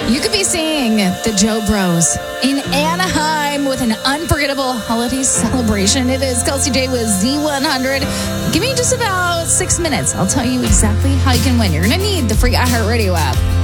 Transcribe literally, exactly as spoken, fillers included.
You could be seeing the Joe Bros in Anaheim with an unforgettable holiday celebration. It is Kelsey J with Z one hundred. Give me just about six minutes. I'll tell you exactly how you can win. You're going to need the free iHeartRadio app.